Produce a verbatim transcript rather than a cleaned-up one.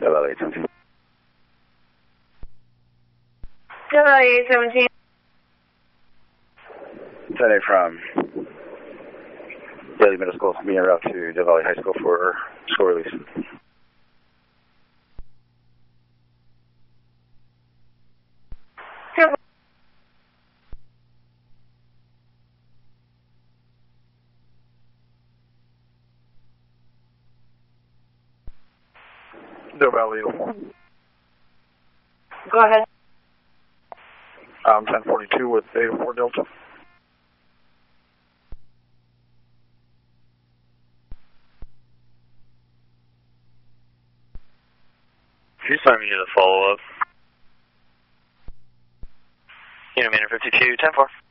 L eight seventeen. L eight seventeen. ten eight from Daly Middle School, being route to Del Valley High School for school release. Del Valley one. Go ahead. Um, ten forty-two with Beta four Delta. She's signing you the follow-up. Unit Manor fifty-two, ten four.